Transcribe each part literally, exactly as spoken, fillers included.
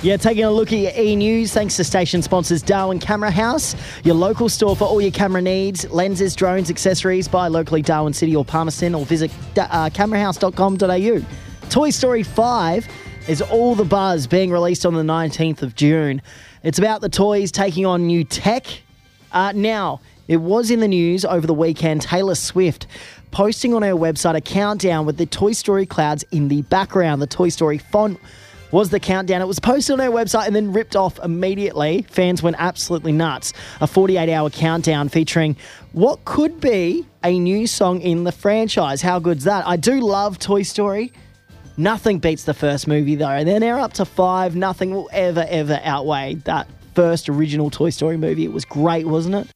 Yeah, taking a look at your e-news, thanks to station sponsors Darwin Camera House, your local store for all your camera needs, lenses, drones, accessories. Buy locally Darwin City or Palmerston, or visit uh, camera house dot com dot a u. Toy Story five is all the buzz, being released on the nineteenth of June. It's about the toys taking on new tech. Uh, now, it was in the news over the weekend, Taylor Swift posting on her website a countdown with the Toy Story clouds in the background. The Toy Story font was the countdown. It was posted on her website and then ripped off immediately. Fans went absolutely nuts. A forty-eight hour countdown featuring what could be a new song in the franchise. How good's that? I do love Toy Story. Nothing beats the first movie though. And then they're up to five. Nothing will ever, ever outweigh that first original Toy Story movie. It was great, wasn't it?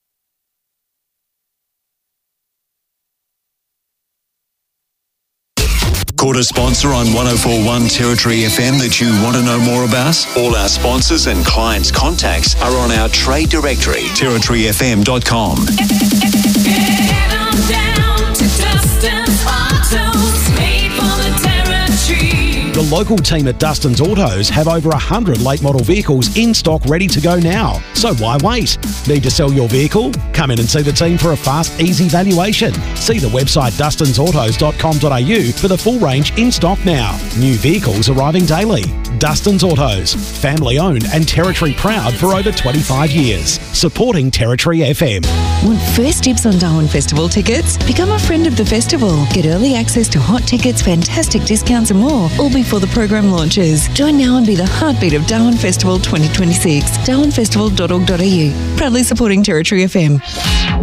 Caught a sponsor on one oh four point one Territory F M that you want to know more about? All our sponsors and clients' contacts are on our trade directory, territory f m dot com. Head on down to Dustin's Autos, made for the Territory. The local team at Dustin's Autos have over one hundred late model vehicles in stock ready to go now. So why wait? Need to sell your vehicle? Come in and see the team for a fast, easy valuation. See the website dustins autos dot com dot a u for the full range in stock now. New vehicles arriving daily. Dustin's Autos, family owned and Territory proud for over twenty-five years. Supporting Territory F M. Want first dibs on Darwin Festival tickets? Become a friend of the festival. Get early access to hot tickets, fantastic discounts and more, all before the program launches. Join now and be the heartbeat of Darwin Festival twenty twenty-six. darwin festival dot org dot a u. Proudly supporting Territory F M.